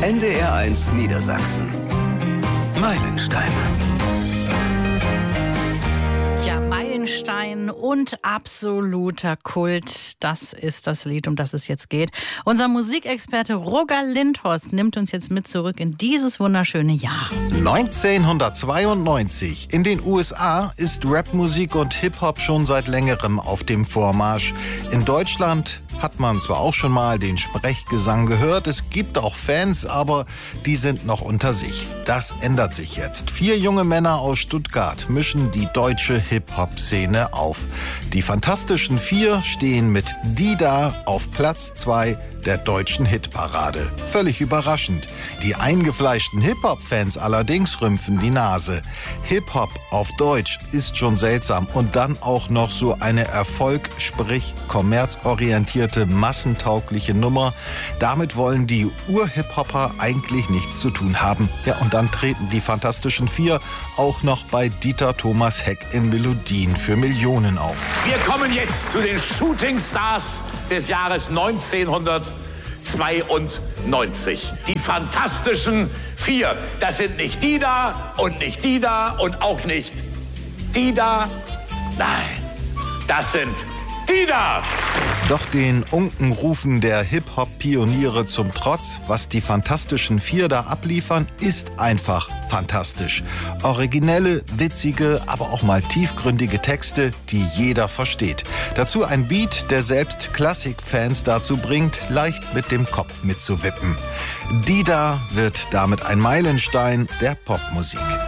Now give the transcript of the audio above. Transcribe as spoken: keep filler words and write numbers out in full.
N D R eins Niedersachsen. Meilensteine. Ja, Meilenstein und absoluter Kult, das ist das Lied, um das es jetzt geht. Unser Musikexperte Roger Lindhorst nimmt uns jetzt mit zurück in dieses wunderschöne Jahr. neunzehnhundertzweiundneunzig. In den U S A ist Rapmusik und Hip-Hop schon seit längerem auf dem Vormarsch. In Deutschland hat man zwar auch schon mal den Sprechgesang gehört, es gibt auch Fans, aber die sind noch unter sich. Das ändert sich jetzt. Vier junge Männer aus Stuttgart mischen die deutsche Hip-Hop-Szene auf. Die Fantastischen Vier stehen mit Die Da auf Platz zwei der deutschen Hitparade. Völlig überraschend. Die eingefleischten Hip-Hop-Fans allerdings rümpfen die Nase. Hip-Hop auf Deutsch ist schon seltsam und dann auch noch so eine Erfolg, sprich kommerzorientierte, massentaugliche Nummer. Damit wollen die Ur-Hip-Hopper eigentlich nichts zu tun haben. Ja, und dann treten die Fantastischen Vier auch noch bei Dieter Thomas Heck in Melodien für Millionen auf. Wir kommen jetzt zu den Shooting Stars des Jahres neunzehnhundertzweiundneunzig. Die Fantastischen Vier. Das sind nicht die da und nicht die da und auch nicht die da. Nein, das sind die da. Doch den Unkenrufen der Hip-Hop-Pioniere zum Trotz, was die Fantastischen Vier da abliefern, ist einfach fantastisch. Originelle, witzige, aber auch mal tiefgründige Texte, die jeder versteht. Dazu ein Beat, der selbst Klassikfans dazu bringt, leicht mit dem Kopf mitzuwippen. Die Da wird damit ein Meilenstein der Popmusik.